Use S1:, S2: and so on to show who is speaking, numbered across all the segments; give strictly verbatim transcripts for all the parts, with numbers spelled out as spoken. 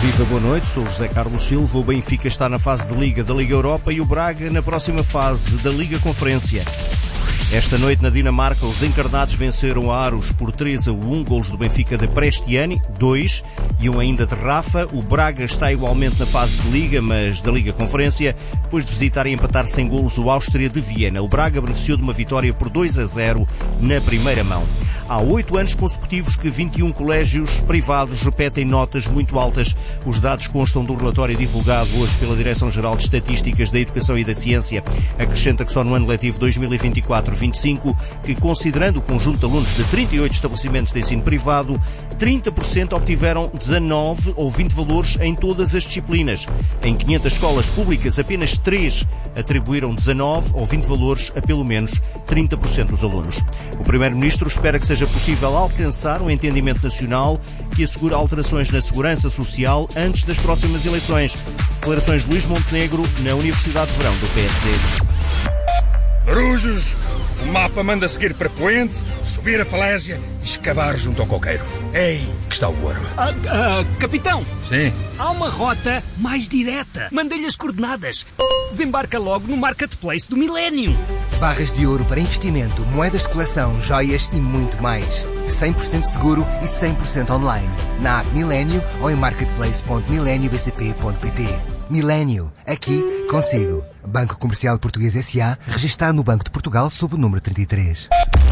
S1: Viva, boa noite, sou o José Carlos Silva. O Benfica está na fase de Liga da Liga Europa e o Braga na próxima fase da Liga Conferência. Esta noite na Dinamarca, os encarnados venceram a Aros por três a um, golos do Benfica de Prestiani, dois, e um ainda de Rafa. O Braga está igualmente na fase de Liga, mas da Liga Conferência, depois de visitar e empatar sem golos o Áustria de Viena. O Braga beneficiou de uma vitória por dois a zero na primeira mão. Há oito anos consecutivos que vinte e um colégios privados repetem notas muito altas. Os dados constam do relatório divulgado hoje pela Direção-Geral de Estatísticas da Educação e da Ciência. Acrescenta que só no ano letivo dois mil e vinte e quatro vinte e cinco, que considerando o conjunto de alunos de trinta e oito estabelecimentos de ensino privado, trinta por cento obtiveram dezanove ou vinte valores em todas as disciplinas. Em quinhentas escolas públicas, apenas três atribuíram dezanove ou vinte valores a pelo menos trinta por cento dos alunos. O Primeiro-Ministro espera que seja possível alcançar um entendimento nacional que assegure alterações na segurança social antes das próximas eleições. Declarações de Luís Montenegro na Universidade de Verão do P S D.
S2: Marujos, o mapa manda seguir para Poente, subir a falésia e escavar junto ao coqueiro. Ei, que está o ouro.
S3: Ah, ah, capitão!
S2: Sim?
S3: Há uma rota mais direta. Mandei-lhe as coordenadas. Desembarca logo no Marketplace do Milénio.
S4: Barras de ouro para investimento, moedas de coleção, joias e muito mais. cem por cento seguro e cem por cento online. Na app Milénio ou em marketplace ponto milenio b c p ponto p t. Milénio, aqui consigo. Banco Comercial Português S A, registado no Banco de Portugal sob o número trinta e três.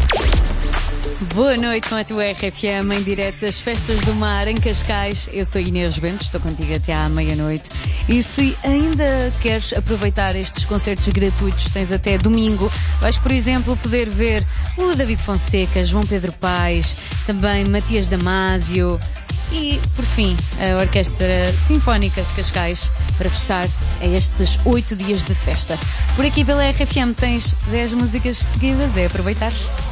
S5: Boa noite com a tua R F M, em direto das Festas do Mar, em Cascais. Eu sou Inês Bento, estou contigo até à meia-noite. E se ainda queres aproveitar estes concertos gratuitos, tens até domingo. Vais, por exemplo, poder ver o David Fonseca, João Pedro Paes, também Matias Damasio e, por fim, a Orquestra Sinfónica de Cascais, para fechar a estes oito dias de festa. Por aqui pela R F M tens dez músicas seguidas, é aproveitar.